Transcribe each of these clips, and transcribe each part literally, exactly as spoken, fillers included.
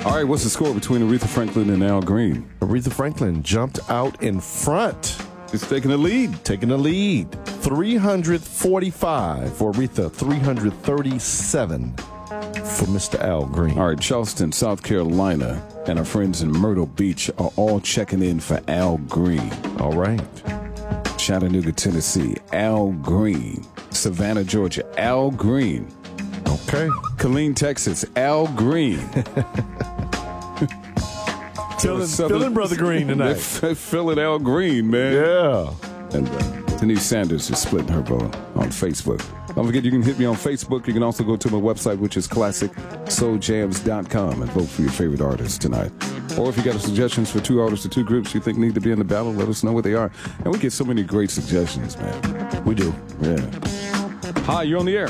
All right, what's the score between Aretha Franklin and Al Green? Aretha Franklin jumped out in front. It's taking the lead. Taking the lead. three forty-five for Aretha, three thirty-seven for Mister Al Green. All right, Charleston, South Carolina, and our friends in Myrtle Beach are all checking in for Al Green. All right. Chattanooga, Tennessee, Al Green. Savannah, Georgia, Al Green. Okay. Killeen, Texas, Al Green. Feeling, feeling Brother Green tonight. Feeling Al Green, man. Yeah. And uh, Denise Sanders is splitting her vote on Facebook. Don't forget, you can hit me on Facebook. You can also go to my website, which is classic soul jams dot com, and vote for your favorite artist tonight. Or if you got suggestions for two artists or two groups you think need to be in the battle, let us know what they are. And we get so many great suggestions, man. We do. Yeah. Hi, you're on the air.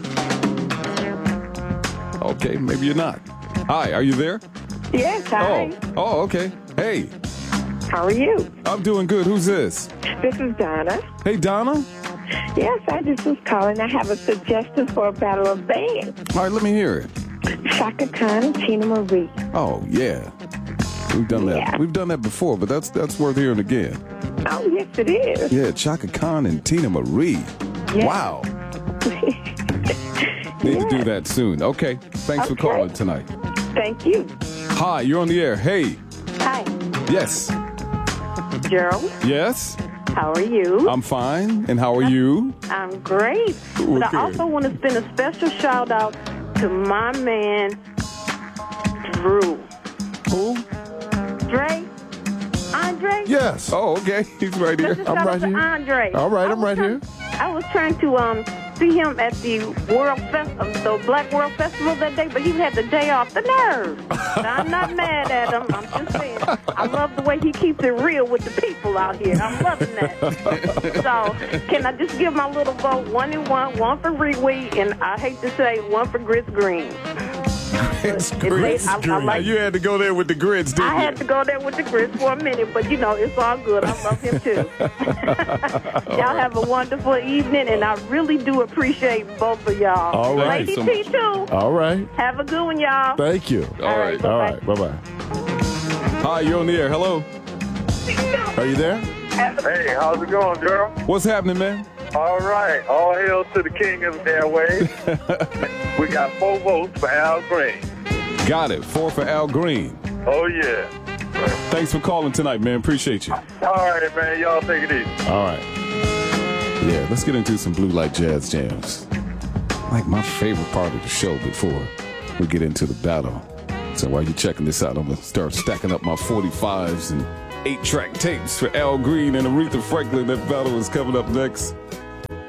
Okay, maybe you're not. Hi, are you there? Yes, hi. Oh, oh, okay. Hey. How are you? I'm doing good. Who's this? This is Donna. Hey, Donna. Yes, I just was calling. I have a suggestion for a battle of bands. All right, let me hear it. Chaka Khan and Tina Marie. Oh, yeah. We've done that. Yeah. We've done that before, but that's that's worth hearing again. Oh, yes, it is. Yeah, Chaka Khan and Tina Marie. Yeah. Wow. Need to do that soon. Okay. Thanks for Okay. calling tonight. Thank you. Hi, you're on the air. Hey. Hi, Yes. Gerald. Yes. How are you? I'm fine. And how are you? I'm great. Ooh, But good. I also want to send a special shout out to my man, Drew. Who? Dre? Andre? Yes. Oh, okay. He's right here. Special I'm shout right out to here. Andre. All right, I I'm was right trying- I was trying to um see him at the World Fest, uh, the Black World Festival that day, but he had the day off. The nerve. Now, I'm not mad at him. I'm just saying. I love the way he keeps it real with the people out here. I'm loving that. So, can I just give my little vote? One and one, one for Reweed, and I hate to say, one for Grits Green. It's It- grits. I- I like- You had to go there with the grits, didn't I you? had to go there with the grits for a minute, but you know, it's all good. I love him too. Y'all have a wonderful evening, and I really do appreciate both of y'all. All right. Lady So T much. too. All right. Have a good one, y'all. Thank you. All right. All right. Bye-bye. Hi, you're on the air. Hello. Are you there? Hey, how's it going, girl? What's happening, man? All right. All hail to the king of the airways. We got four votes for Al Green. Got it. Four for Al Green. Oh, yeah. Thanks for calling tonight, man. Appreciate you. All right, man. Y'all take it easy. All right. Yeah, let's get into some Blue Light Jazz jams. Like my favorite part of the show before we get into the battle. So while you're checking this out, I'm going to start stacking up my forty-fives and eight-track tapes for Al Green and Aretha Franklin. That battle is coming up next.